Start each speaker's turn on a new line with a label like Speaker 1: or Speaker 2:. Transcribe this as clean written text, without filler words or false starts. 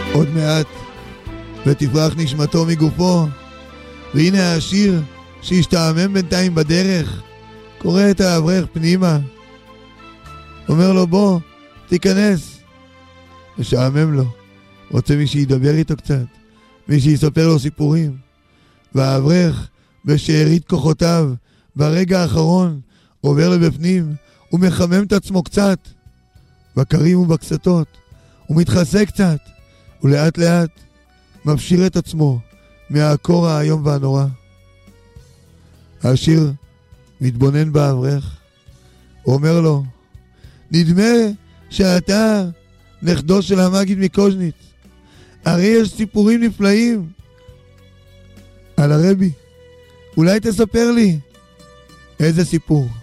Speaker 1: עוד מעט ותפרח נשמתו מגופו, והנה העשיר שהשתעמם בינתיים בדרך קורא את האברך פנימה, אומר לו בוא תיכנס. משעמם לו, רוצה מי שידבר איתו קצת, מי שיספר לו סיפורים. והאברך בשארית כוחותיו ברגע האחרון עובר לבפנים ומחמם את עצמו קצת בקרים ובקסתות, הוא מתחסה קצת ולאט לאט מפשיר את עצמו מהקור האיום והנורא. העשיר מתבונן באברך, הוא אומר לו נדמה שאתה נכדו של המגיד מקוז'ניץ, הרי יש סיפורים נפלאים על הרבי, אולי תספר לי. איזה סיפור?